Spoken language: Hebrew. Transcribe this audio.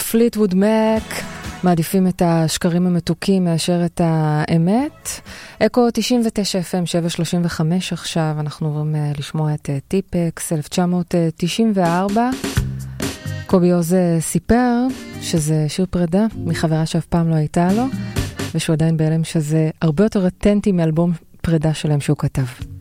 פליטווד מק, מעדיפים את השקרים המתוקים מאשר את האמת. אקו 99 FM 735 עכשיו, אנחנו עוברים לשמוע את טיפקס 1994. קובי עוז סיפר שזה שיר פרידה מחברה שאף פעם לא הייתה לו, ושהוא עדיין בהלם שזה הרבה יותר אותנטי מאלבום פרידה שלהם שהוא כתב.